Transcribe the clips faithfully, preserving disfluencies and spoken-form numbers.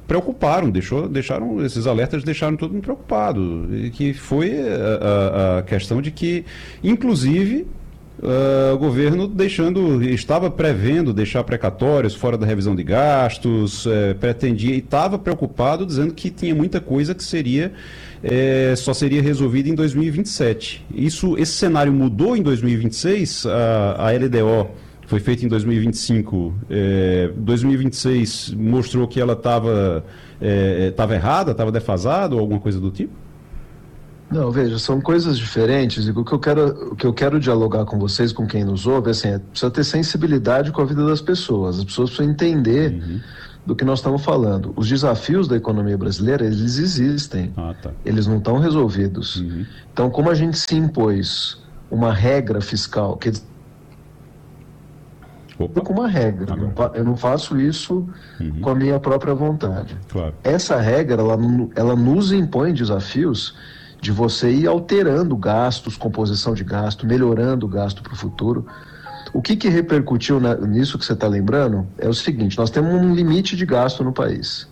preocuparam, deixou, deixaram, esses alertas deixaram todo mundo preocupado, e que foi a, a, a questão de que, inclusive, Uh, o governo deixando, estava prevendo deixar precatórios fora da revisão de gastos, eh, pretendia e estava preocupado, dizendo que tinha muita coisa que seria eh, só seria resolvida em dois mil e vinte e sete. Isso, esse cenário mudou em dois mil e vinte e seis, a, a L D O foi feita em dois mil e vinte e cinco, eh, dois mil e vinte e seis mostrou que ela estava eh, estava errada, estava defasada ou alguma coisa do tipo? Não, veja, são coisas diferentes, e o que eu quero, o que eu quero dialogar com vocês, com quem nos ouve, assim, é, precisa ter sensibilidade com a vida das pessoas, as pessoas precisam entender uhum. do que nós estamos falando. Os desafios da economia brasileira, eles existem, ah, tá. eles não estão resolvidos. Uhum. Então, como a gente se impôs uma regra fiscal, que Opa. com uma regra, ah, eu não faço isso uhum. com a minha própria vontade. Claro. Essa regra, ela, ela nos impõe desafios de você ir alterando gastos, composição de gasto, melhorando o gasto para o futuro. O que, que repercutiu na, nisso que você está lembrando é o seguinte: nós temos um limite de gasto no país,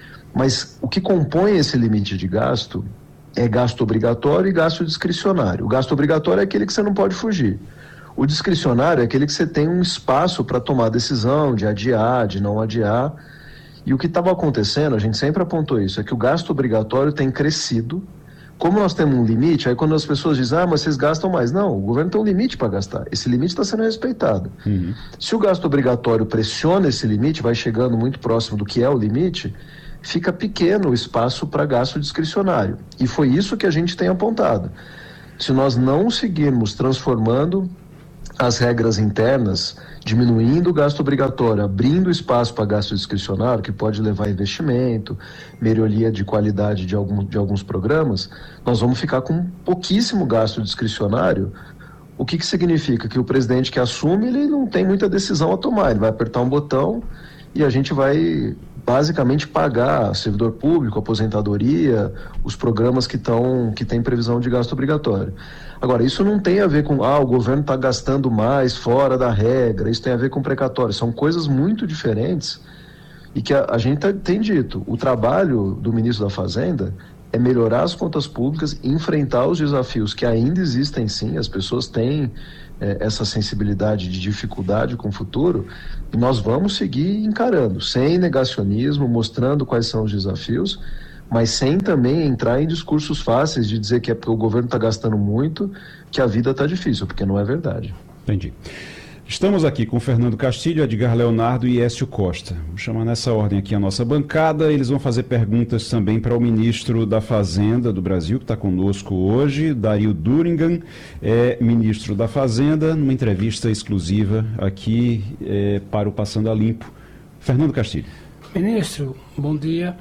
mas o que compõe esse limite de gasto é gasto obrigatório e gasto discricionário. O gasto obrigatório é aquele que você não pode fugir. O discricionário é aquele que você tem um espaço para tomar decisão de adiar, de não adiar. E o que estava acontecendo, a gente sempre apontou isso, é que o gasto obrigatório tem crescido. Como nós temos um limite, aí quando as pessoas dizem, ah, mas vocês gastam mais. Não, o governo tem um limite para gastar. Esse limite está sendo respeitado. Uhum. Se o gasto obrigatório pressiona esse limite, vai chegando muito próximo do que é o limite, fica pequeno o espaço para gasto discricionário. E foi isso que a gente tem apontado. Se nós não seguirmos transformando as regras internas, diminuindo o gasto obrigatório, abrindo espaço para gasto discricionário, que pode levar a investimento, melhoria de qualidade de, algum, de alguns programas, nós vamos ficar com pouquíssimo gasto discricionário. O que, que significa? Que o presidente que assume, ele não tem muita decisão a tomar, ele vai apertar um botão e a gente vai basicamente pagar servidor público, aposentadoria, os programas que estão que têm previsão de gasto obrigatório. Agora, isso não tem a ver com, ah, o governo está gastando mais fora da regra, isso tem a ver com precatório, são coisas muito diferentes e que a, a gente tá, tem dito, o trabalho do ministro da Fazenda é melhorar as contas públicas, enfrentar os desafios que ainda existem sim, as pessoas têm é, essa sensibilidade de dificuldade com o futuro, e nós vamos seguir encarando, sem negacionismo, mostrando quais são os desafios, mas sem também entrar em discursos fáceis de dizer que é porque o governo está gastando muito, que a vida está difícil, porque não é verdade. Entendi. Estamos aqui com Fernando Castilho, Edgar Leonardo e Écio Costa. Vou chamar nessa ordem aqui a nossa bancada. Eles vão fazer perguntas também para o ministro da Fazenda do Brasil, que está conosco hoje, Dario Durigan, é ministro da Fazenda, numa entrevista exclusiva aqui é, para o Passando a Limpo. Fernando Castilho. Ministro, bom dia.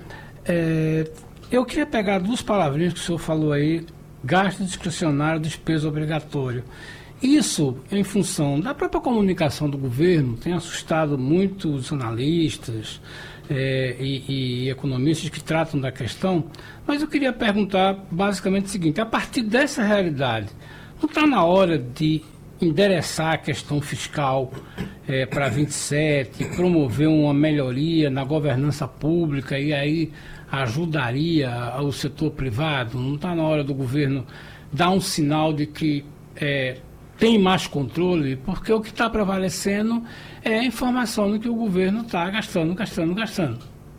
É, eu queria pegar duas palavrinhas que o senhor falou aí, gasto discricionário, despesa obrigatório. Isso, em função da própria comunicação do governo, tem assustado muitos analistas é, e, e economistas que tratam da questão, mas eu queria perguntar basicamente o seguinte: a partir dessa realidade, não está na hora de endereçar a questão fiscal é, para vinte e sete, promover uma melhoria na governança pública e aí ajudaria o setor privado? Não está na hora do governo dar um sinal de que é, tem mais controle? Porque o que está prevalecendo é a informação de que o governo está gastando, gastando, gastando.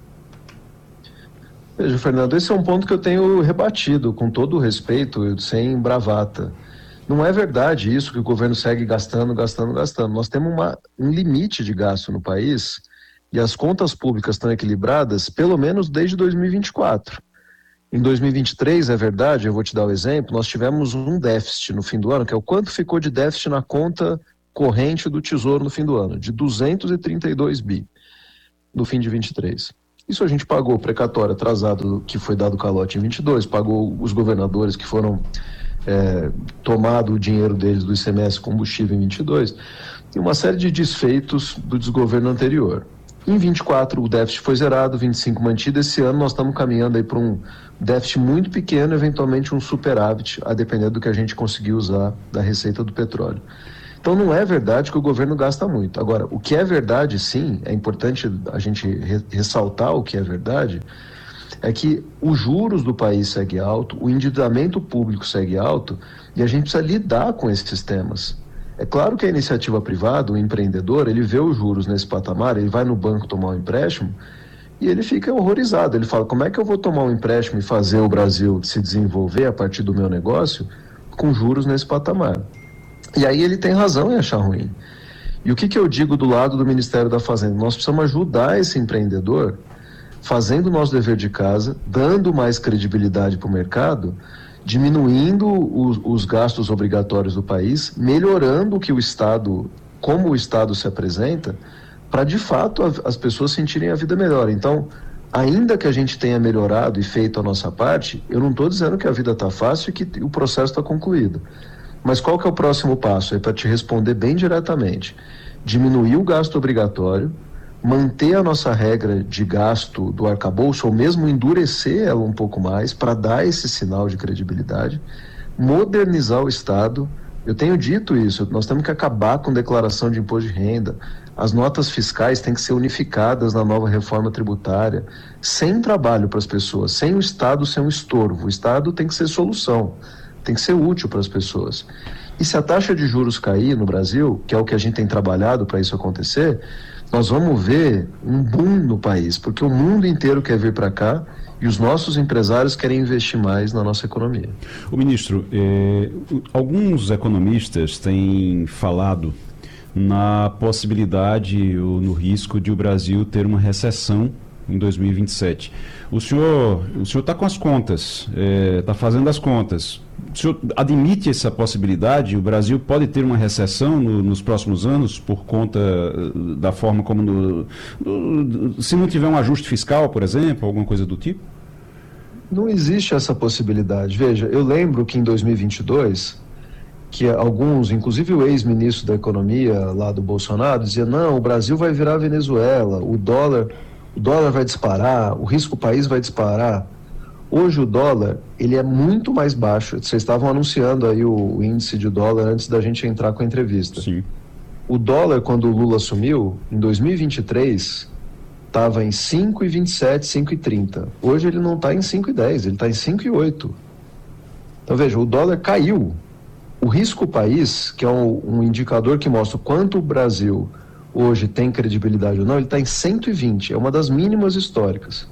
Veja, Fernando, esse é um ponto que eu tenho rebatido com todo o respeito, sem bravata. Não é verdade isso que o governo segue gastando, gastando, gastando. Nós temos uma, um limite de gasto no país e as contas públicas estão equilibradas pelo menos desde dois mil e vinte e quatro. Em dois mil e vinte e três, é verdade, eu vou te dar o exemplo, nós tivemos um déficit no fim do ano, que é o quanto ficou de déficit na conta corrente do Tesouro no fim do ano, de duzentos e trinta e dois bi no fim de vinte e três. Isso a gente pagou o precatório atrasado que foi dado calote em vinte e dois, pagou os governadores que foram é, tomado o dinheiro deles do I C M S combustível em vinte e dois, e uma série de desfeitos do desgoverno anterior. Em vinte e quatro o déficit foi zerado, vinte e cinco mantido. Esse ano nós estamos caminhando aí para um déficit muito pequeno, eventualmente um superávit, a depender do que a gente conseguir usar da receita do petróleo. Então não é verdade que o governo gasta muito. Agora, o que é verdade, sim, é importante a gente re- ressaltar o que é verdade, é que os juros do país segue alto, o endividamento público segue alto, e a gente precisa lidar com esses temas. É claro que a iniciativa privada, o empreendedor, ele vê os juros nesse patamar, ele vai no banco tomar um empréstimo e ele fica horrorizado. Ele fala, como é que eu vou tomar um empréstimo e fazer o Brasil se desenvolver a partir do meu negócio com juros nesse patamar? E aí ele tem razão em achar ruim. E o que, que eu digo do lado do Ministério da Fazenda? Nós precisamos ajudar esse empreendedor, fazendo o nosso dever de casa, dando mais credibilidade para o mercado, diminuindo os, os gastos obrigatórios do país, melhorando o que o Estado, como o Estado se apresenta, para de fato a, as pessoas sentirem a vida melhor. Então, ainda que a gente tenha melhorado e feito a nossa parte, eu não estou dizendo que a vida está fácil e que o processo está concluído. Mas qual que é o próximo passo? É para te responder bem diretamente. Diminuir o gasto obrigatório, manter a nossa regra de gasto do arcabouço, ou mesmo endurecer ela um pouco mais, para dar esse sinal de credibilidade, modernizar o Estado. Eu tenho dito isso, nós temos que acabar com declaração de imposto de renda, as notas fiscais têm que ser unificadas na nova reforma tributária, sem trabalho para as pessoas, sem o Estado ser um estorvo. O Estado tem que ser solução, tem que ser útil para as pessoas. E se a taxa de juros cair no Brasil, que é o que a gente tem trabalhado para isso acontecer, nós vamos ver um boom no país, porque o mundo inteiro quer vir para cá e os nossos empresários querem investir mais na nossa economia. O ministro, eh, alguns economistas têm falado na possibilidade ou no risco de o Brasil ter uma recessão em dois mil e vinte e sete. O senhor o senhor está com as contas, está é, fazendo as contas. O senhor admite essa possibilidade? O Brasil pode ter uma recessão no, nos próximos anos por conta da forma como... No, no, se não tiver um ajuste fiscal, por exemplo, alguma coisa do tipo? Não existe essa possibilidade. Veja, eu lembro que em dois mil e vinte e dois, que alguns, inclusive o ex-ministro da Economia lá do Bolsonaro, dizia, não, o Brasil vai virar Venezuela, o dólar... O dólar vai disparar, o risco país vai disparar. Hoje o dólar, ele é muito mais baixo. Vocês estavam anunciando aí o, o índice de dólar antes da gente entrar com a entrevista. Sim. O dólar, quando o Lula assumiu, em dois mil e vinte e três, estava em cinco vírgula vinte e sete, cinco vírgula trinta. Hoje ele não está em cinco vírgula dez, ele está em cinco vírgula oito. Então veja, o dólar caiu. O risco país, que é um, um indicador que mostra o quanto o Brasil hoje tem credibilidade ou não, ele está em cento e vinte, é uma das mínimas históricas.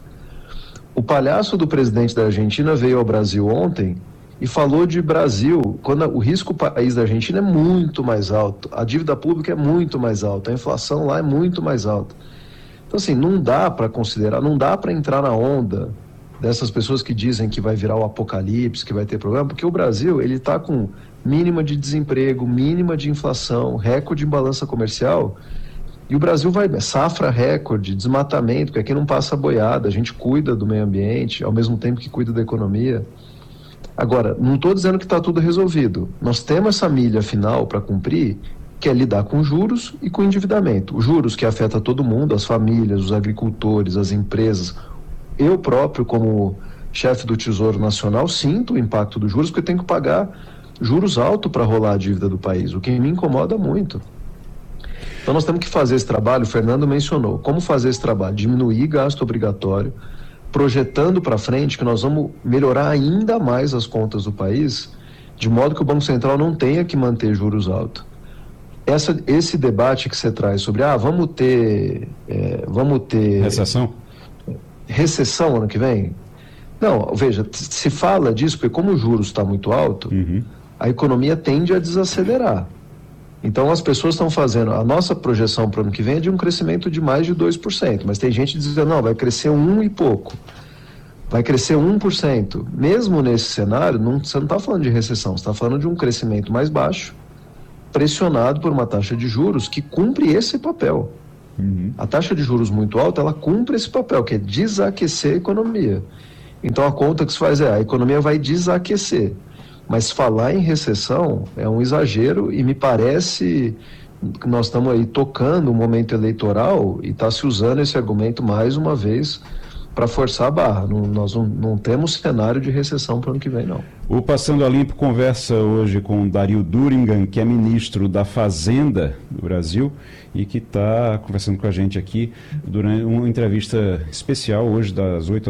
O palhaço do presidente da Argentina veio ao Brasil ontem e falou de Brasil, quando o risco país da Argentina é muito mais alto, a dívida pública é muito mais alta, a inflação lá é muito mais alta. Então assim, não dá para considerar, não dá para entrar na onda dessas pessoas que dizem que vai virar o apocalipse, que vai ter problema, porque o Brasil, ele está com mínima de desemprego, mínima de inflação, recorde em balança comercial. E o Brasil vai, safra recorde, desmatamento, porque aqui não passa boiada, a gente cuida do meio ambiente, ao mesmo tempo que cuida da economia. Agora, não estou dizendo que está tudo resolvido. Nós temos essa milha final para cumprir, que é lidar com juros e com endividamento. Os juros que afeta todo mundo, as famílias, os agricultores, as empresas. Eu próprio, como chefe do Tesouro Nacional, sinto o impacto dos juros, porque eu tenho que pagar juros altos para rolar a dívida do país, o que me incomoda muito. Então nós temos que fazer esse trabalho, o Fernando mencionou, como fazer esse trabalho? Diminuir gasto obrigatório, projetando para frente que nós vamos melhorar ainda mais as contas do país, de modo que o Banco Central não tenha que manter juros altos. Essa, esse debate que você traz sobre, ah, vamos ter... É, vamos ter... Recessão? Recessão ano que vem? Não, veja, se fala disso, porque como o juros está muito alto, uhum. a economia tende a desacelerar. Então as pessoas estão fazendo, a nossa projeção para o ano que vem é de um crescimento de mais de dois por cento, mas tem gente dizendo, não, vai crescer um e pouco, vai crescer um por cento. Mesmo nesse cenário, não, você não está falando de recessão, você está falando de um crescimento mais baixo, pressionado por uma taxa de juros que cumpre esse papel. Uhum. A taxa de juros muito alta, ela cumpre esse papel, que é desaquecer a economia. Então a conta que se faz é, a economia vai desaquecer. Mas falar em recessão é um exagero e me parece que nós estamos aí tocando um momento eleitoral e está se usando esse argumento mais uma vez para forçar a barra. Não, nós não, não temos cenário de recessão para o ano que vem, não. O Passando a Limpo conversa hoje com Dario Durigan, que é ministro da Fazenda do Brasil e que está conversando com a gente aqui durante uma entrevista especial hoje das oito